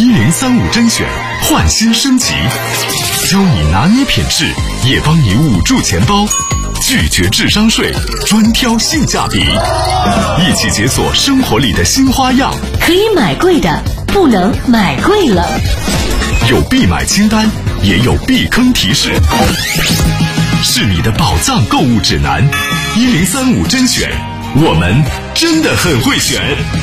1035甄选焕新升级，教你拿捏品质，也帮你捂住钱包，拒绝智商税，专挑性价比，一起解锁生活里的新花样。 可以买贵的，不能买贵了。 有必买清单，也有避坑提示，是你的宝藏购物指南。1035甄选，我们真的很会选。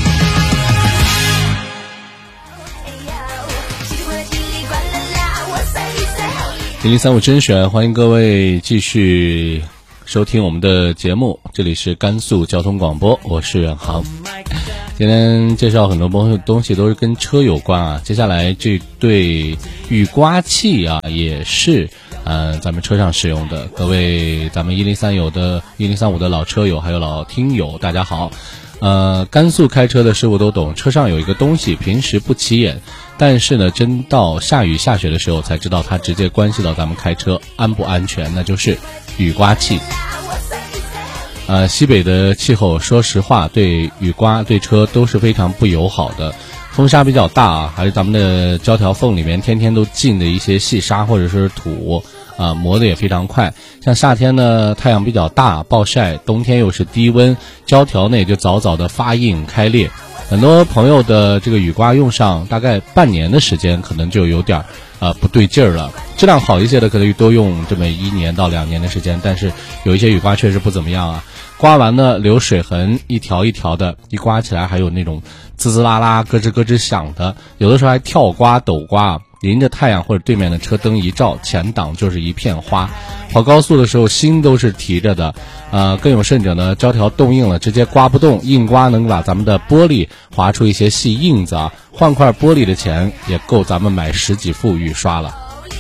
1035甄选，欢迎各位继续收听我们的节目，这里是甘肃交通广播，我是远航。今天介绍很多东西都是跟车有关啊。接下来这对雨刮器啊，也是咱们车上使用的。各位咱们1035的老车友还有老听友，大家好。甘肃开车的师傅都懂，车上有一个东西平时不起眼，但是呢真到下雨下雪的时候才知道它直接关系到咱们开车安不安全，那就是雨刮器。西北的气候说实话对雨刮对车都是非常不友好的，风沙比较大啊，还是咱们的胶条缝里面天天都进的一些细沙或者是土磨得也非常快。像夏天呢太阳比较大暴晒，冬天又是低温，胶条呢也就早早的发硬开裂。很多朋友的这个雨刮用上大概半年的时间，可能就有点不对劲儿了。质量好一些的可能多用这么1年到2年的时间，但是有一些雨刮确实不怎么样啊。刮完呢留水痕，一条一条的，一刮起来还有那种滋滋啦啦咯吱咯吱响的，有的时候还跳刮抖刮，淋着太阳或者对面的车灯一照，前挡就是一片花。跑高速的时候心都是提着的，更有甚者呢，胶条冻硬了直接刮不动，硬刮能把咱们的玻璃划出一些细印子啊，换块玻璃的钱也够咱们买10几副雨刷了。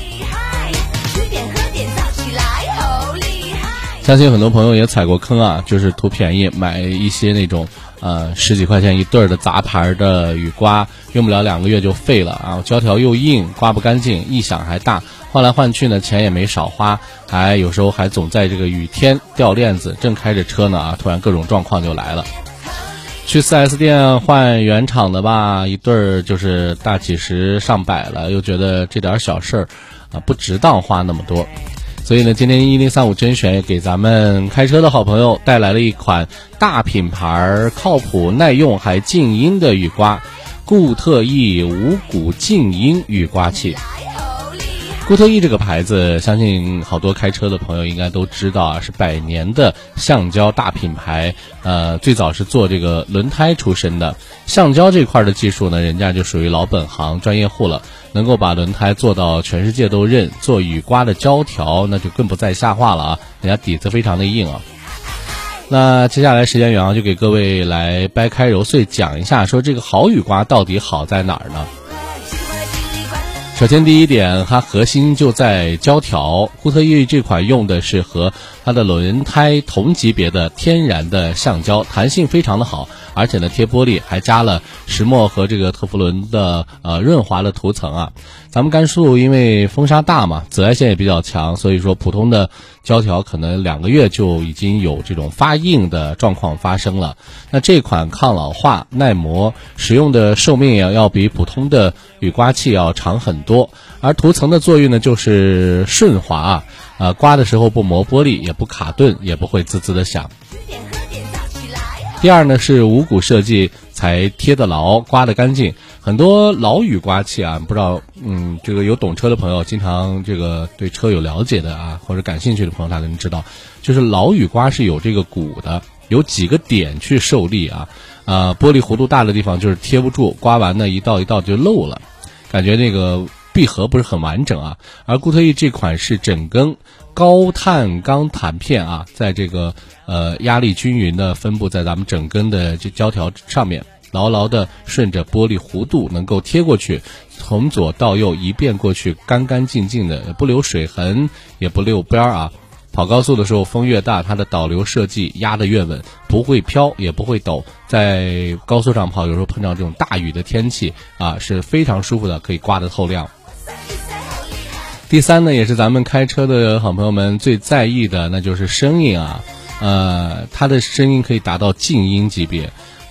相信很多朋友也踩过坑啊，就是图便宜买一些那种10几块钱一对的杂牌的雨刮，用不了2个月就废了啊，胶条又硬，刮不干净，异响还大，换来换去呢钱也没少花，还有时候还总在这个雨天掉链子，正开着车呢突然各种状况就来了。去 4S 店换原厂的吧，一对就是大几十上百了，又觉得这点小事不值当花那么多。所以呢，今天1035甄选也给咱们开车的好朋友带来了一款大品牌、靠谱、耐用还静音的雨刮——固特异无骨静音雨刮器。固特异这个牌子，相信好多开车的朋友应该都知道啊，是100年的橡胶大品牌。最早是做这个轮胎出身的，橡胶这块的技术呢，人家就属于老本行、专业户了。能够把轮胎做到全世界都认，做雨刮的胶条那就更不在下话了啊，人家底子非常的硬啊。那接下来时间远就给各位来掰开揉碎讲一下，说这个好雨刮到底好在哪儿呢？首先第一点，它核心就在胶条。固特异这款用的是和它的轮胎同级别的天然的橡胶，弹性非常的好，而且呢贴玻璃还加了石墨和这个特氟伦的润滑的涂层啊。咱们甘肃因为风沙大嘛，紫外线也比较强，所以说普通的胶条可能2个月就已经有这种发硬的状况发生了。那这款抗老化、耐磨，使用的寿命也要比普通的雨刮器要长很多。而涂层的作用呢，就是顺滑刮的时候不磨玻璃，也不卡顿，也不会滋滋的响。第二呢是无骨设计，才贴得牢，刮得干净。很多老雨刮器啊，不知道这个有懂车的朋友，经常这个对车有了解的啊，或者感兴趣的朋友他可能知道，就是老雨刮是有这个骨的，有几个点去受力啊，玻璃弧度大的地方就是贴不住，刮完呢一道一道就漏了，感觉那个闭合不是很完整啊。而固特异这款是整根高碳钢弹片啊，在这个压力均匀的分布在咱们整根的这胶条上面，牢牢的顺着玻璃弧度能够贴过去，从左到右一遍过去，干干净净的，不留水痕，也不溜边啊。跑高速的时候风越大，它的导流设计压得越稳，不会飘也不会抖，在高速上跑有时候碰到这种大雨的天气啊，是非常舒服的，可以刮得透亮。第三呢，也是咱们开车的好朋友们最在意的，那就是声音啊。它的声音可以达到静音级别，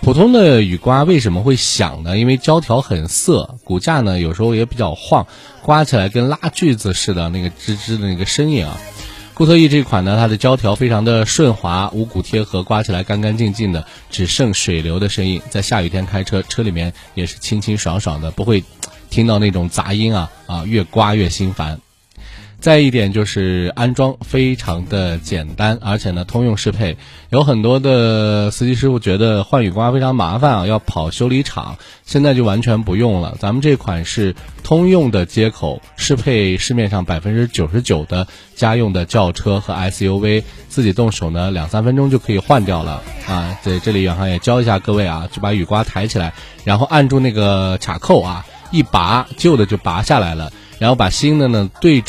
普通的雨刮为什么会响呢？因为胶条很涩，骨架呢有时候也比较晃，刮起来跟拉锯子似的那个吱吱的那个声音啊。固特异这款呢，它的胶条非常的顺滑，无骨贴合，刮起来干干净净的，只剩水流的声音。在下雨天开车，车里面也是清清爽爽的，不会听到那种杂音啊，越刮越心烦。再一点就是安装非常的简单，而且呢通用适配。有很多的司机师傅觉得换雨刮非常麻烦啊，要跑修理厂，现在就完全不用了。咱们这款是通用的接口，适配市面上 99% 的家用的轿车和 SUV， 自己动手呢2-3分钟就可以换掉了啊。在这里远航也教一下各位啊，就把雨刮抬起来，然后按住那个卡扣啊，一拔旧的就拔下来了，然后把新的呢对